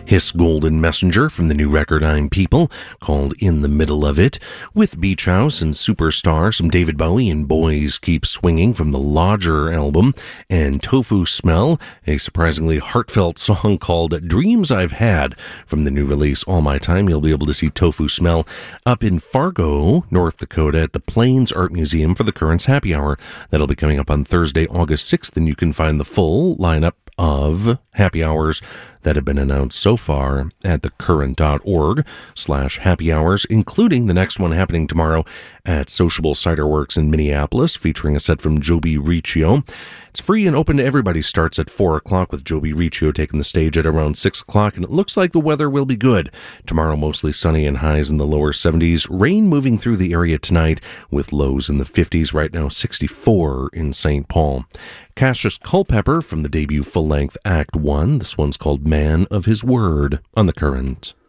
Hiss Golden Messenger from the new record I'm People, called In the Middle of It, with Beach House and Superstar, some David Bowie and Boys Keep Swinging from the Lodger album, and Tofu Smell, a surprisingly heartfelt song called Dreams I've Had from the new release All My Time. You'll be able to see Tofu Smell up in Fargo, North Dakota at the Plains Art Museum for the Currents Happy Hour. That'll be coming up on Thursday, August 6th, and you can find the full lineup of happy hours that have been announced so far at thecurrent.org/happy hours, including the next one happening tomorrow at Sociable Cider Works in Minneapolis, featuring a set from Joby Riccio. It's free and open to everybody. Starts at 4 o'clock with Joby Riccio taking the stage at around 6 o'clock, and it looks like the weather will be good. Tomorrow, mostly sunny and highs in the lower 70s. Rain moving through the area tonight with lows in the 50s. Right now, 64 in St. Paul. Cassius Culpepper from the debut full-length Act 1. This one's called Man of His Word on The Current.